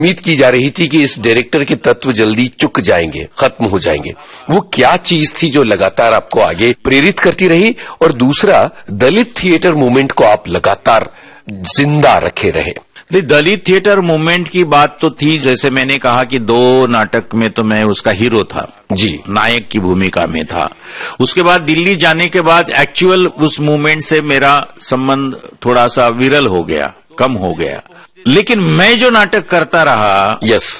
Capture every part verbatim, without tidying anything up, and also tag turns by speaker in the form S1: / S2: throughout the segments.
S1: उम्मीद की जा रही थी कि इस डायरेक्टर के तत्व जल्दी चुक जाएंगे, खत्म हो जाएंगे। वो क्या चीज थी जो लगातार आपको आगे प्रेरित करती रही? और दूसरा, दलित थिएटर मूवमेंट को आप लगातार जिंदा रखे रहे।
S2: दलित थिएटर मूवमेंट की बात तो थी, जैसे मैंने कहा कि दो नाटक में तो मैं उसका हीरो था
S1: जी,
S2: नायक की भूमिका में था। उसके बाद दिल्ली जाने के बाद एक्चुअल उस मूवमेंट से मेरा संबंध थोड़ा सा विरल हो गया, कम हो गया। लेकिन मैं जो नाटक करता रहा,
S1: यस,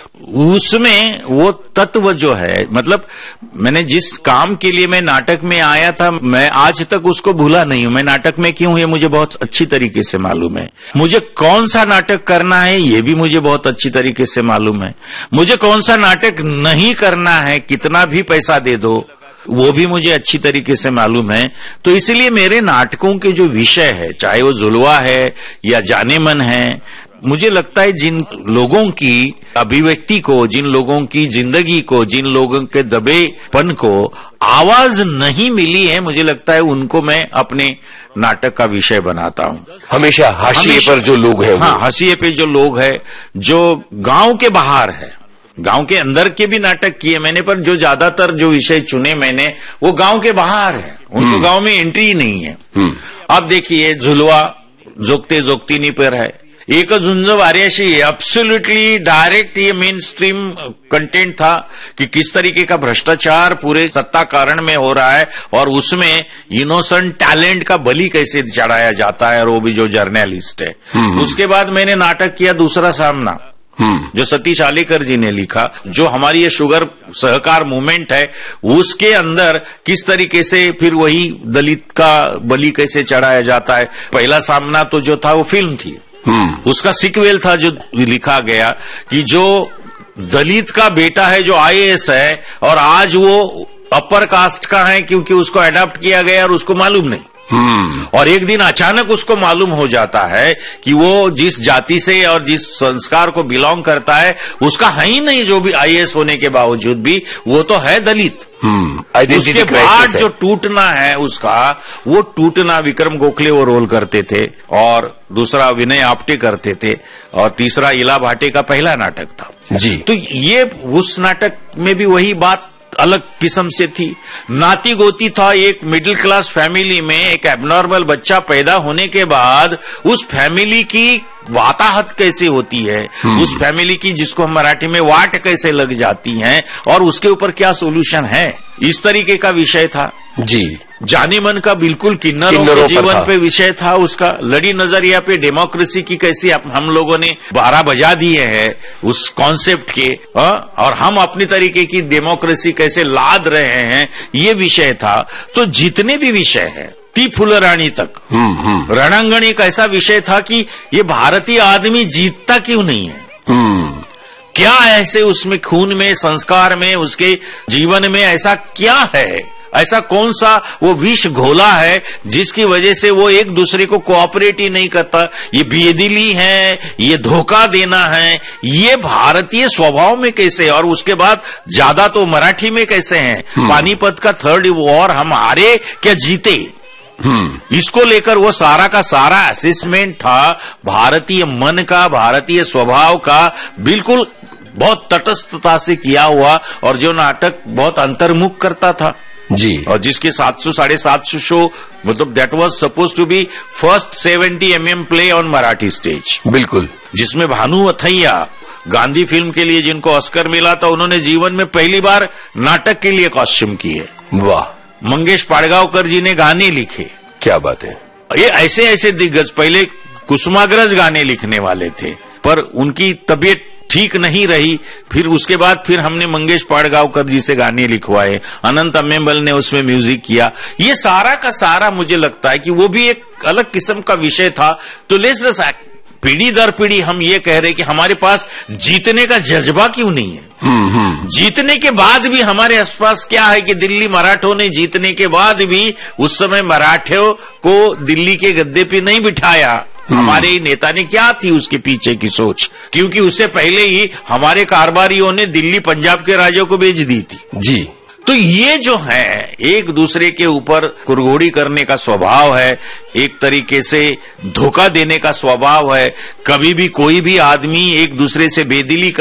S2: उसमें वो तत्व जो है, मतलब मैंने जिस काम के लिए मैं नाटक में आया था, मैं आज तक उसको भूला नहीं हूं। मैं नाटक में क्यों, ये मुझे बहुत अच्छी तरीके से मालूम है। मुझे कौन सा नाटक करना है, ये भी मुझे बहुत अच्छी तरीके से मालूम है। मुझे कौन सा नाटक नहीं करना है, कितना भी पैसा दे दो, वो भी मुझे अच्छी तरीके से मालूम है। तो इसलिए मेरे नाटकों के जो विषय है, चाहे वो जुलवा है या जाने मन है, मुझे लगता है जिन लोगों की अभिव्यक्ति को, जिन लोगों की जिंदगी को, जिन लोगों के दबेपन को आवाज नहीं मिली है, मुझे लगता है उनको मैं अपने नाटक का विषय बनाता हूं।
S1: हमेशा हाशिए पर जो लोग हैं,
S2: हाँ, हाशिए पे जो लोग हैं, जो गांव के बाहर है, गांव के अंदर के भी नाटक किए मैंने, पर जो ज्यादातर जो विषय चुने मैंने वो गांव के बाहर है, उनको गांव में एंट्री ही नहीं है। अब देखिए, झुलवा जोगते जोगतीनी पर है, एक झुंज वार्याशी, एब्सोल्युटली डायरेक्ट ये मेन स्ट्रीम कंटेंट था कि किस तरीके का भ्रष्टाचार पूरे सत्ता कारण में हो रहा है और उसमें इनोसेंट टैलेंट का बलि कैसे चढ़ाया जाता है, और वो भी जो जर्नलिस्ट है। उसके बाद मैंने नाटक किया दूसरा सामना, जो सतीश आलेकर जी ने लिखा, जो हमारी ये शुगर सहकार मूवमेंट है, उसके अंदर किस तरीके से फिर वही दलित का बलि कैसे चढ़ाया जाता है। पहला सामना तो जो था वो फिल्म थी, उसका सिक्वेल था जो लिखा गया कि जो दलित का बेटा है, जो आईएएस है, और आज वो अपर कास्ट का है क्योंकि उसको अडॉप्ट किया गया और उसको मालूम नहीं। और एक दिन अचानक उसको मालूम हो जाता है कि वो जिस जाति से और जिस संस्कार को बिलोंग करता है उसका है ही नहीं, जो भी आईएएस होने के बावजूद भी वो तो है दलित। उसके बाद जो टूटना है उसका, वो टूटना विक्रम गोखले वो रोल करते थे, और दूसरा विनय आप्टे करते थे, और तीसरा इला भाटे का पहला नाटक था
S1: जी।
S2: तो ये उस नाटक में भी वही बात अलग किस्म से थी। नाती गोती था, एक मिडिल क्लास फैमिली में एक एबनॉर्मल बच्चा पैदा होने के बाद उस फैमिली की वाताहत कैसे होती है, उस फैमिली की, जिसको हम मराठी में वाट कैसे लग जाती हैं, और उसके ऊपर क्या सोल्यूशन है, इस तरीके का विषय था
S1: जी।
S2: जाने मन का बिल्कुल किन्नरों के जीवन पे विषय था उसका। लड़ी नजरिया पे डेमोक्रेसी की कैसी हम लोगों ने बारह बजा दिए हैं उस कॉन्सेप्ट के, और हम अपनी तरीके की डेमोक्रेसी कैसे लाद रहे हैं, ये विषय था। तो जितने भी विषय है, टी फुलरानी तक, रणांगण एक ऐसा विषय था कि ये भारतीय आदमी जीतता क्यों नहीं है, क्या ऐसे उसमें खून में, संस्कार में, उसके जीवन में ऐसा क्या है, ऐसा कौन सा वो विष घोला है जिसकी वजह से वो एक दूसरे को कोऑपरेट ही नहीं करता। ये बेदिली है, ये धोखा देना है, ये भारतीय स्वभाव में कैसे, और उसके बाद ज्यादा तो मराठी में कैसे हैं। पानीपत का थर्ड वॉर हम हारे क्या जीते, इसको लेकर वो सारा का सारा असेसमेंट था भारतीय मन का, भारतीय स्वभाव का, बिल्कुल बहुत तटस्थता से किया हुआ, और जो नाटक बहुत अंतर्मुख करता था
S1: जी।
S2: और जिसके सात सौ साढ़े सात सौ शो, मतलब that was suppose to be first seventy M M play on Marathi stage,
S1: बिल्कुल,
S2: जिसमें भानु अथैया गांधी फिल्म के लिए जिनको ऑस्कर मिला था, उन्होंने जीवन में पहली बार नाटक के लिए कॉस्ट्यूम किए।
S1: वाह।
S2: मंगेश पाड़गांवकर जी ने गाने लिखे, क्या बात है। ये ऐसे ऐसे दिग्गज, पहले कुसुमाग्रज गाने लिखने वाले थे, पर उनकी तबीयत ठीक नहीं रही, फिर उसके बाद फिर हमने मंगेश पाड़गांवकर जी से गाने लिखवाए, अनंत अम्मेम्बल ने उसमें म्यूजिक किया। ये सारा का सारा मुझे लगता है कि वो भी एक अलग किस्म का विषय था। तो लेट्स पीढ़ी दर पीढ़ी हम ये कह रहे कि हमारे पास जीतने का जज्बा क्यों नहीं है।
S1: हम्म हम्म।
S2: जीतने के बाद भी हमारे आसपास क्या है कि दिल्ली मराठों ने जीतने के बाद भी उस समय मराठों को दिल्ली के गद्दे पे नहीं बिठाया। हमारे नेता ने क्या थी उसके पीछे की सोच, क्योंकि उससे पहले ही हमारे कारबारियों ने दिल्ली पंजाब के राजों को भेज दी थी
S1: जी।
S2: तो ये जो है एक दूसरे के ऊपर कुरघोड़ी करने का स्वभाव है, एक तरीके से धोखा देने का स्वभाव है। कभी भी कोई भी आदमी एक दूसरे से बेदिली